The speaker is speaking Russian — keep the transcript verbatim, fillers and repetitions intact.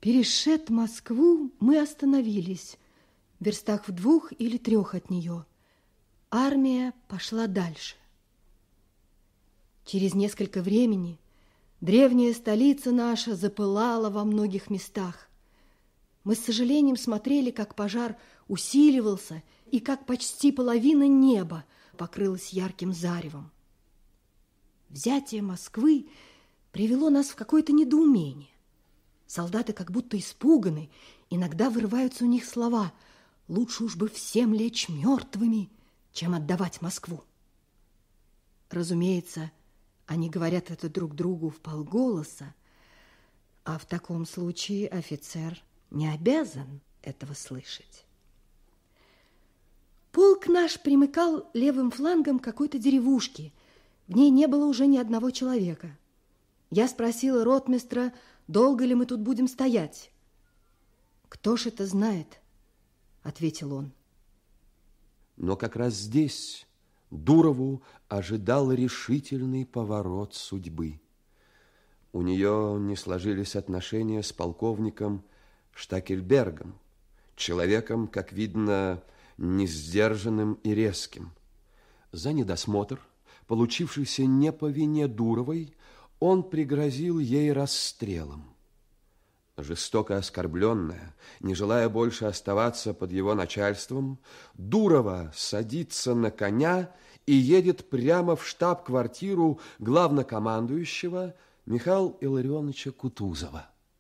Перешед Москву, мы остановились в верстах в двух или трех от нее. Армия пошла дальше. Через несколько времени древняя столица наша запылала во многих местах. Мы с сожалением смотрели, как пожар усиливался и как почти половина неба покрылась ярким заревом. Взятие Москвы привело нас в какое-то недоумение. Солдаты как будто испуганы, иногда вырываются у них слова: «Лучше уж бы всем лечь мертвыми, чем отдавать Москву». Разумеется, они говорят это друг другу вполголоса, а в таком случае офицер не обязан этого слышать. Полк наш примыкал левым флангом к какой-то деревушке. В ней не было уже ни одного человека. Я спросила ротмистра, долго ли мы тут будем стоять. «Кто ж это знает?» — ответил он. Но как раз здесь Дурову ожидал решительный поворот судьбы. У нее не сложились отношения с полковником Штакельбергом, человеком, как видно, несдержанным и резким. За недосмотр, получившийся не по вине Дуровой, он пригрозил ей расстрелом. Жестоко оскорбленная, не желая больше оставаться под его начальством, Дурова садится на коня и едет прямо в штаб-квартиру главнокомандующего Михаила Илларионовича Кутузова.